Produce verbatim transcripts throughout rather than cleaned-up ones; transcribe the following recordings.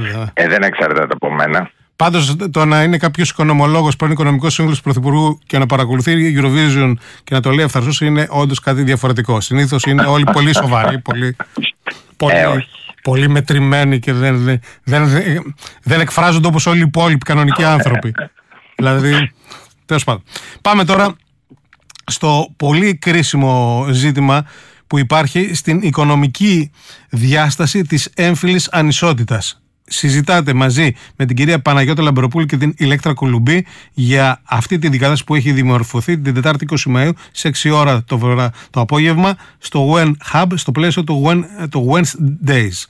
βέβαια. Ε, δεν εξαρτάται από μένα. Πάντως το να είναι κάποιος οικονομολόγος, πρώην οικονομικός σύμβουλος του Πρωθυπουργού και να παρακολουθεί Eurovision και να το λέει ευθαρσός είναι όντως κάτι διαφορετικό. Συνήθως είναι όλοι πολύ σοβαροί, πολύ, πολύ, ε, πολύ μετρημένοι και δεν, δεν, δεν, δεν εκφράζονται όπως όλοι οι υπόλοιποι κανονικοί άνθρωποι. Δηλαδή, τέλος πάντων. Πάμε τώρα στο πολύ κρίσιμο ζήτημα που υπάρχει στην οικονομική διάσταση της έμφυλης ανισότητας. Συζητάτε μαζί με την κυρία Παναγιώτα Λαμπροπούλου και την Ηλέκτρα Κουλουμπή για αυτή την δικατάσταση που έχει δημορφωθεί την Τετάρτη είκοσι Μαΐου σε έξι ώρα το, βερα... το απόγευμα στο When Hub, στο πλαίσιο του When... το Wednesdays.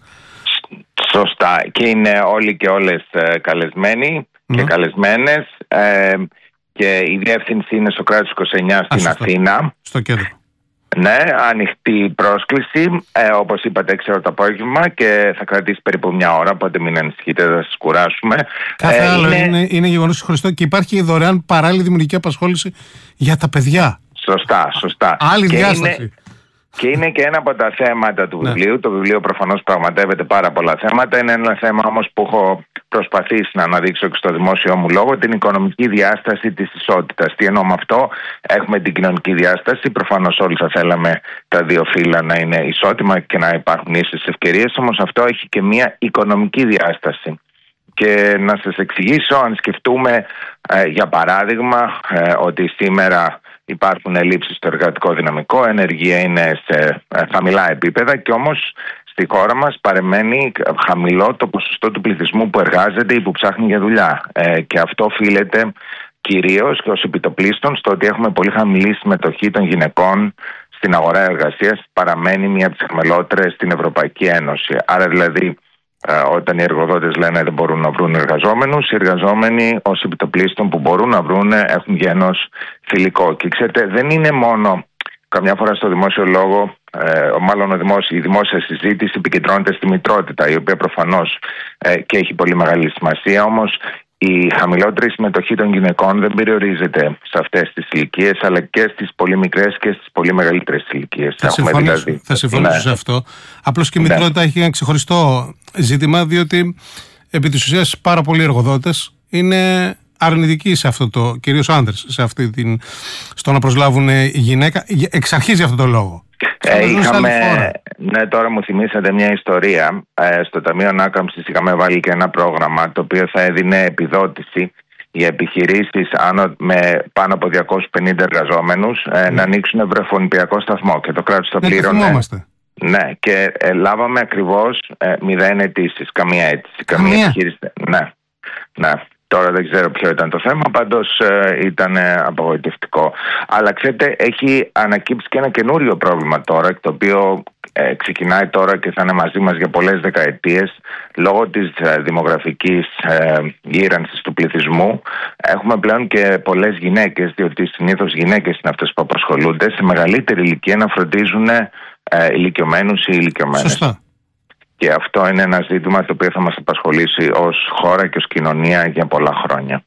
Σωστά. Και είναι όλοι και όλες ε, καλεσμένοι mm. και καλεσμένες ε, και η διεύθυνση είναι Σωκράτης είκοσι εννιά στην Α, Αθήνα. Στο κέντρο. Ναι, ανοιχτή πρόσκληση, ε, όπως είπατε, έξι ώρα το απόγευμα και θα κρατήσει περίπου μια ώρα, οπότε μην ανησυχείτε, θα σας κουράσουμε. Κάθε ε, άλλο είναι, είναι, είναι γεγονός χωριστό και υπάρχει δωρεάν παράλληλη δημιουργική απασχόληση για τα παιδιά. Σωστά, σωστά. Άλλη και διάσταση. Είναι, και είναι και ένα από τα θέματα του ναι. βιβλίου. Το βιβλίο προφανώς πραγματεύεται πάρα πολλά θέματα. Είναι ένα θέμα όμως που έχω προσπαθήσει να αναδείξω και στο δημόσιο μου λόγο, την οικονομική διάσταση της ισότητας. Τι εννοώ με αυτό? Έχουμε την κοινωνική διάσταση. Προφανώς όλοι θα θέλαμε τα δύο φύλλα να είναι ισότιμα και να υπάρχουν ίσες ευκαιρίες. Όμως αυτό έχει και μια οικονομική διάσταση. Και να σας εξηγήσω, αν σκεφτούμε ε, για παράδειγμα ε, ότι σήμερα υπάρχουν ελλείψεις στο εργατικό δυναμικό, ενεργεία είναι σε ε, χαμηλά επίπεδα και όμως στη χώρα μας παραμένει χαμηλό το ποσοστό του πληθυσμού που εργάζεται ή που ψάχνει για δουλειά. Ε, και αυτό οφείλεται κυρίως και ως επιτοπλίστων στο ότι έχουμε πολύ χαμηλή συμμετοχή των γυναικών στην αγορά εργασίας. Παραμένει μία από τις χαμηλότερες στην Ευρωπαϊκή Ένωση. Άρα δηλαδή ε, όταν οι εργοδότες λένε δεν μπορούν να βρουν εργαζόμενους, οι εργαζόμενοι ως επιτοπλίστων που μπορούν να βρουν έχουν γένος θηλυκό. Και ξέρετε, δεν είναι μόνο καμιά φορά στο δημόσιο λόγο, ε, μάλλον ο δημόσιο, η δημόσια συζήτηση επικεντρώνεται στη μητρότητα, η οποία προφανώς ε, και έχει πολύ μεγάλη σημασία, όμως η χαμηλότερη συμμετοχή των γυναικών δεν περιορίζεται σε αυτές τις ηλικίες, αλλά και στις πολύ μικρές και στις πολύ μεγαλύτερες ηλικίες. Θα συμφωνήσω, δηλαδή... θα συμφωνήσω ναι. σε αυτό. Απλώς και η μητρότητα ναι. έχει ένα ξεχωριστό ζήτημα, διότι επί της ουσίας πάρα πολλοί εργοδότες είναι αρνητικοί σε αυτό το, κυρίως άντρες, σε αυτή την, στο να προσλάβουν γυναίκα, εξ αρχής για αυτόν τον λόγο. Ε, είχαμε, ναι, τώρα μου θυμήσατε μια ιστορία. Ε, στο Ταμείο Ανάκαμψης είχαμε βάλει και ένα πρόγραμμα το οποίο θα έδινε επιδότηση για επιχειρήσεις άνω, με πάνω από διακόσιους πενήντα εργαζόμενους ε, mm. να ανοίξουν βρεφονιπιακό σταθμό και το κράτος το πλήρωνε. Ναι, και ε, λάβαμε ακριβώς ε, μηδέν αιτήσεις, καμία αίτηση. Καμία επιχείρηση. Ναι, ναι. Τώρα δεν ξέρω ποιο ήταν το θέμα, πάντως ε, ήταν ε, απογοητευτικό. Αλλά ξέρετε, έχει ανακύψει και ένα καινούριο πρόβλημα τώρα, το οποίο ε, ξεκινάει τώρα και θα είναι μαζί μας για πολλές δεκαετίες. Λόγω της ε, δημογραφικής ε, γύρανσης του πληθυσμού, έχουμε πλέον και πολλές γυναίκες, διότι συνήθως γυναίκες είναι αυτές που απασχολούνται, σε μεγαλύτερη ηλικία να φροντίζουν ε, ηλικιωμένους ή ηλικιωμένες. Σωστά. Και αυτό είναι ένα ζήτημα το οποίο θα μας απασχολήσει ως χώρα και ως κοινωνία για πολλά χρόνια.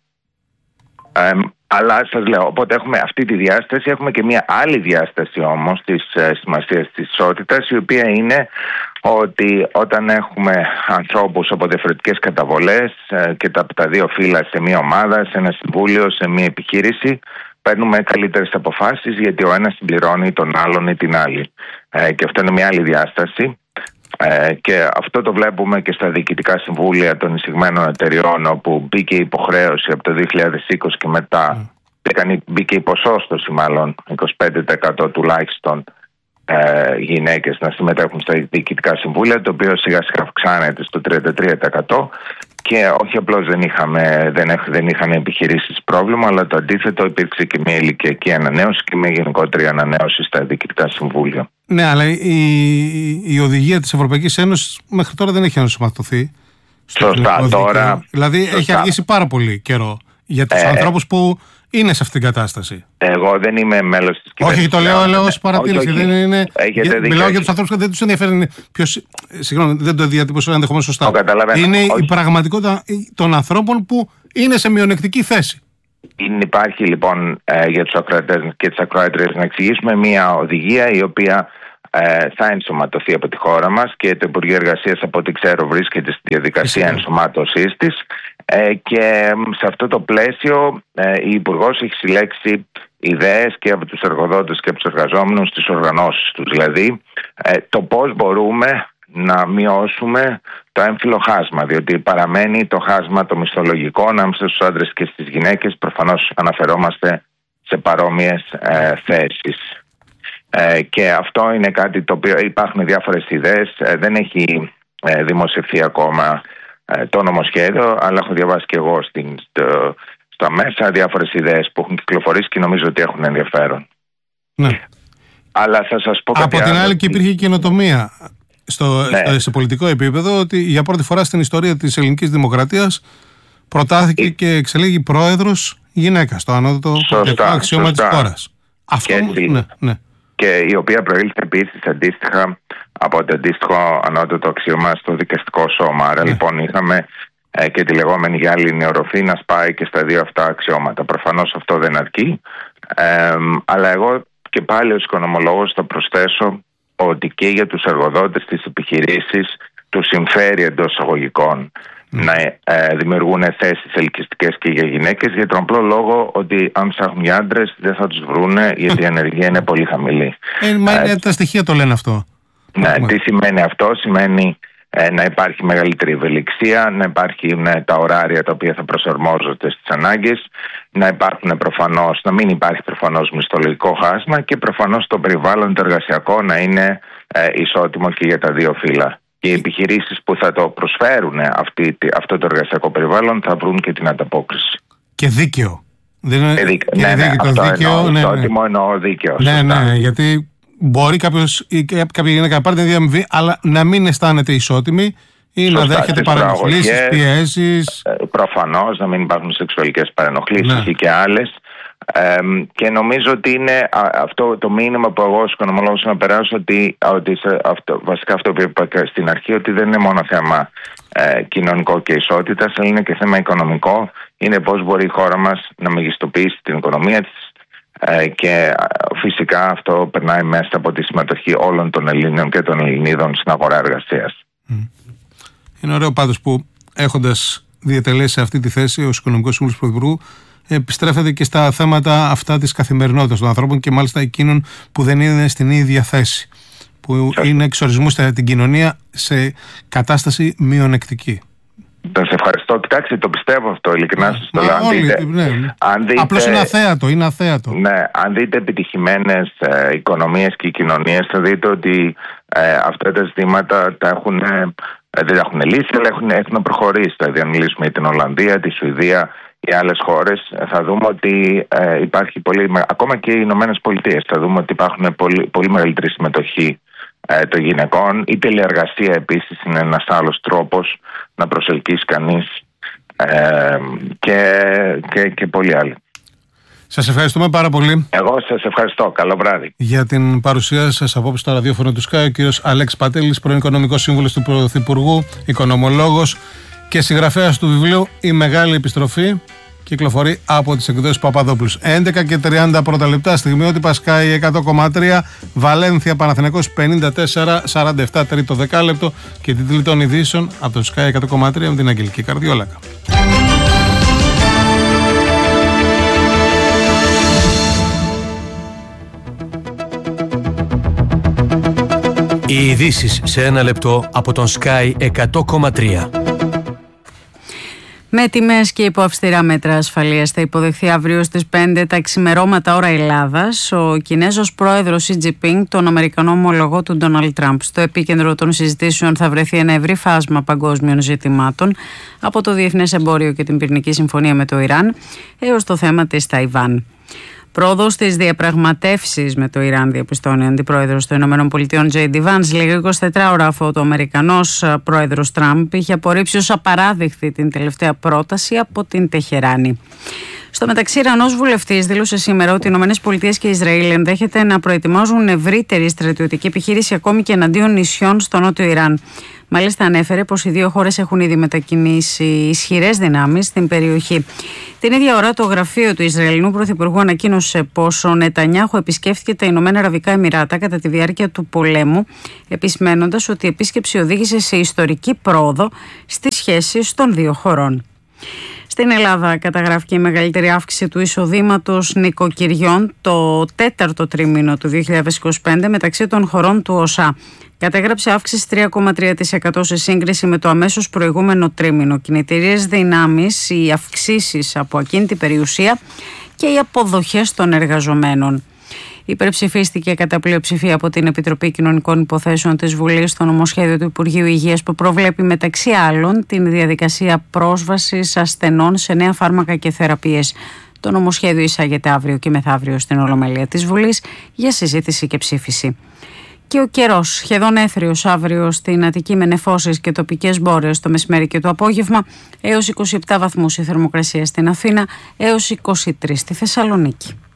Ε, αλλά σας λέω, οπότε έχουμε αυτή τη διάσταση, έχουμε και μια άλλη διάσταση όμως της ε, σημασίας της ισότητας, η οποία είναι ότι όταν έχουμε ανθρώπους από διαφορετικές καταβολές ε, και τα, τα δύο φύλλα σε μια ομάδα, σε ένα συμβούλιο, σε μια επιχείρηση, παίρνουμε καλύτερες αποφάσεις γιατί ο ένας συμπληρώνει τον άλλον ή την άλλη. Ε, και αυτό είναι μια άλλη διάσταση. Ε, και αυτό το βλέπουμε και στα διοικητικά συμβούλια των εισηγμένων εταιριών, όπου μπήκε η υποχρέωση από το δύο χιλιάδες είκοσι και μετά mm. μπήκε η ποσόστοση μάλλον είκοσι πέντε τοις εκατό τουλάχιστον ε, γυναίκες να συμμετέχουν στα διοικητικά συμβούλια, το οποίο σιγά σιγά αυξάνεται στο τριάντα τρία τοις εκατό. Και όχι απλώς δεν, είχαμε, δεν, έχ, δεν είχαν επιχειρήσεις πρόβλημα, αλλά το αντίθετο, υπήρξε και μια ηλικιακή ανανέωση και μια γενικότερη ανανέωση στα διοικητικά συμβούλια. Ναι, αλλά η, η οδηγία της Ευρωπαϊκής Ένωσης μέχρι τώρα δεν έχει ενσωματωθεί. Σωστά, τώρα. Δηλαδή σωστά. έχει αργήσει πάρα πολύ καιρό για τους ε, ανθρώπους που είναι σε αυτήν την κατάσταση. Εγώ δεν είμαι μέλος της κυβέρνησης. Όχι, το λέω, λέω ως παρατήρηση. Δεν είναι. Για, μιλάω για τους ανθρώπους που δεν τους ενδιαφέρει. Ποιος, συγγνώμη, δεν το διατύπωσα ενδεχομένως σωστά. Είναι όχι. Η πραγματικότητα των ανθρώπων που είναι σε μειονεκτική θέση. Υπάρχει λοιπόν ε, για τους ακροατές και τις ακροάτριες να εξηγήσουμε μια οδηγία η οποία ε, θα ενσωματωθεί από τη χώρα μας και το Υπουργείο Εργασίας, από ό,τι ξέρω, βρίσκεται στη διαδικασία ενσωμάτωσής της, ε, και σε αυτό το πλαίσιο ε, η Υπουργός έχει συλλέξει ιδέες και από τους εργοδότες και από τους εργαζόμενους στις οργανώσεις τους. Δηλαδή ε, το πώς μπορούμε να μειώσουμε το έμφυλο χάσμα, διότι παραμένει το χάσμα το μισθολογικό ανάμεσα στους άντρες και στις γυναίκες. Προφανώς αναφερόμαστε σε παρόμοιες ε, θέσεις. Ε, και αυτό είναι κάτι το οποίο υπάρχουν διάφορες ιδέες. Ε, δεν έχει ε, δημοσιευθεί ακόμα ε, το νομοσχέδιο, αλλά έχω διαβάσει και εγώ στην, στο, στα μέσα διάφορες ιδέες που έχουν κυκλοφορήσει και νομίζω ότι έχουν ενδιαφέρον. Ναι. Αλλά θα σας πω από την άλλη, και υπήρχε καινοτομία στο, ναι. στο, σε πολιτικό επίπεδο, ότι για πρώτη φορά στην ιστορία της ελληνικής δημοκρατίας προτάθηκε η... και εξελέγει πρόεδρος γυναίκα στο ανώτατο αξίωμα της χώρας. Αυτό και, ναι, ναι. και η οποία προήλθε επίσης αντίστοιχα από το αντίστοιχο ανώτατο αξίωμα στο δικαστικό σώμα. Άρα ναι. λοιπόν είχαμε ε, και τη λεγόμενη γυάλινη οροφή να σπάει και στα δύο αυτά αξιώματα. Προφανώς αυτό δεν αρκεί, ε, αλλά εγώ και πάλι ως οικονομολόγος θα προσθέσω ότι και για τους εργοδότες της επιχειρήσης τους συμφέρει εντός εισαγωγικών mm. να ε, δημιουργούν θέσεις ελκυστικές και για γυναίκες, για τον απλό λόγο ότι αν ψάχνουν για άντρες δεν θα τους βρούνε, γιατί η ανεργία είναι πολύ χαμηλή. Ε, μα ε, τα στοιχεία το λένε αυτό. Ναι, τι σημαίνει αυτό? Σημαίνει ε, να υπάρχει μεγαλύτερη ευελιξία, να υπάρχουν ε, τα ωράρια τα οποία θα προσαρμόζονται στις ανάγκες, να υπάρχουν προφανώς, να μην υπάρχει προφανώς μισθολογικό χάσμα και προφανώς το περιβάλλον το εργασιακό να είναι ε, ισότιμο και για τα δύο φύλλα. Και οι επιχειρήσεις που θα το προσφέρουν αυτή, αυτό το εργασιακό περιβάλλον θα βρουν και την ανταπόκριση. Και δίκαιο. Δεν είναι... και δίκαιο. Ναι, ναι, αυτό δίκαιο, εννοώ, ναι, ισότιμο ναι. εννοώ δίκαιο. Ναι, σωστά. Ναι, γιατί μπορεί κάποιος ή κάποια γυναίκα να πάρει την ίδια αμοιβή, αλλά να μην αισθάνεται ισότιμη ή σωστά, να δέχεται παρενοχλήσεις, πιέσεις. Προφανώς να μην υπάρχουν σεξουαλικές παρενοχλήσεις ναι. ή και άλλες. Ε, και νομίζω ότι είναι αυτό το μήνυμα που εγώ ως οικονομολόγος να περάσω, ότι, ότι αυτό, βασικά αυτό που είπα στην αρχή, ότι δεν είναι μόνο θέμα ε, κοινωνικό και ισότητας, αλλά είναι και θέμα οικονομικό. Είναι πώς μπορεί η χώρα μας να μεγιστοποιήσει την οικονομία της, ε, και φυσικά αυτό περνάει μέσα από τη συμμετοχή όλων των Ελλήνων και των Ελληνίδων στην αγορά εργασίας. Είναι ωραίο πάντως που, έχοντας διατελέσει αυτή τη θέση ως Οικονομικός Σύμβουλος του Πρωθυπουργού, επιστρέφεται και στα θέματα αυτά της καθημερινότητας των ανθρώπων και μάλιστα εκείνων που δεν είναι στην ίδια θέση, που είναι εξορισμού στην κοινωνία σε κατάσταση μειονεκτική. Σας ευχαριστώ. Κοιτάξτε, το πιστεύω αυτό, ειλικρινά σας το λέω. Ναι, ναι. Απλώς είναι αθέατο, είναι αθέατο. Ναι, αν δείτε επιτυχημένες ε, οικονομίες και κοινωνίες, θα δείτε ότι ε, αυτά τα ζητήματα τα έχουν, ε, δεν τα έχουν λύσει, αλλά έχουν, έχουν προχωρήσει. Δηλαδή, αν μιλήσουμε για την Ολλανδία, τη Σουηδία ή άλλες χώρες, θα δούμε ότι ε, υπάρχει πολύ, ακόμα και οι Ηνωμένες Πολιτείες, θα δούμε ότι υπάρχουν πολύ, πολύ μεγαλύτερη συμμετοχή ε, των γυναικών. Η τηλεεργασία επίσης είναι ένας άλλος τρόπος να προσελκύσει κανείς, ε, και, και, και πολλοί άλλοι. Σας ευχαριστούμε πάρα πολύ. Εγώ σας ευχαριστώ. Καλό βράδυ. Για την παρουσία σας απόψε στο ραδιόφωνο του Sky, ο κύριος Αλέξης Πατέλης, πρώην Οικονομικός Σύμβουλος του Πρωθυπουργού, οικονομολόγος και συγγραφέας του βιβλίου «Η Μεγάλη Επιστροφή», κυκλοφορεί από τις εκδόσεις Παπαδόπουλους. έντεκα και τριάντα πρώτα λεπτά, στιγμιότυπα Sky εκατό κόμμα τρία, Βαλένθια Παναθηναϊκός πενήντα τέσσερα σαράντα επτά, τρίτο δεκάλεπτο, και τίτλοι των ειδήσεων από το Sky εκατό κόμμα τρία με την Αγγελική Καρδιόλακα. Οι ειδήσεις σε ένα λεπτό από τον Sky εκατό κόμμα τρία. Με τιμές και υπό αυστηρά μέτρα ασφαλείας θα υποδεχθεί αύριο στις πέντε τα ξημερώματα ώρα Ελλάδας ο Κινέζος πρόεδρος Σι Τζινπίνγκ, τον Αμερικανό ομολογό του Ντόναλντ Τραμπ. Στο επίκεντρο των συζητήσεων θα βρεθεί ένα ευρύ φάσμα παγκόσμιων ζητημάτων, από το διεθνές εμπόριο και την πυρηνική συμφωνία με το Ιράν έως το θέμα της Ταϊβάν. Πρόοδο στις διαπραγματεύσεις με το Ιράν, διαπιστώνει ο αντιπρόεδρος των ΗΠΑ Τζέι Ντι Βάνς, λίγα είκοσι ώρα αφού ο Αμερικανός πρόεδρος Τραμπ είχε απορρίψει ως απαράδεκτη την τελευταία πρόταση από την Τεχεράνη. Στο μεταξύ, Ιρανός βουλευτής δήλωσε σήμερα ότι οι ΗΠΑ και Ισραήλ ενδέχεται να προετοιμάζουν ευρύτερη στρατιωτική επιχείρηση ακόμη και εναντίον νησιών στο νότιο Ιράν. Μάλιστα, ανέφερε πως οι δύο χώρες έχουν ήδη μετακινήσει ισχυρές δυνάμεις στην περιοχή. Την ίδια ώρα, το γραφείο του Ισραηλινού Πρωθυπουργού ανακοίνωσε πως ο Νετανιάχου επισκέφθηκε τα Ηνωμένα Αραβικά Εμιράτα κατά τη διάρκεια του πολέμου, επισημένοντας ότι η επίσκεψη οδήγησε σε ιστορική πρόοδο στις σχέσεις των δύο χωρών. Στην Ελλάδα καταγράφηκε η μεγαλύτερη αύξηση του εισοδήματος νοικοκυριών το τέταρτο τρίμηνο του δύο χιλιάδες είκοσι πέντε μεταξύ των χωρών του ΟΣΑ. Κατέγραψε αύξηση τρία κόμμα τρία τοις εκατό σε σύγκριση με το αμέσως προηγούμενο τρίμηνο. Κινητήριες δυνάμεις, οι αυξήσεις από ακίνητη περιουσία και οι αποδοχές των εργαζομένων. Υπερψηφίστηκε κατά πλειοψηφία από την Επιτροπή Κοινωνικών Υποθέσεων της Βουλής στο νομοσχέδιο του Υπουργείου Υγείας που προβλέπει μεταξύ άλλων την διαδικασία πρόσβασης ασθενών σε νέα φάρμακα και θεραπείες. Το νομοσχέδιο εισάγεται αύριο και μεθαύριο στην Ολομέλεια της Βουλής για συζήτηση και ψήφιση. Και ο καιρός, σχεδόν έθριος αύριο στην Αττική με νεφώσεις και τοπικές μπόρες το μεσημέρι και το απόγευμα, έως είκοσι επτά βαθμούς η θερμοκρασία στην Αθήνα, έως είκοσι τρεις στη Θεσσαλονίκη.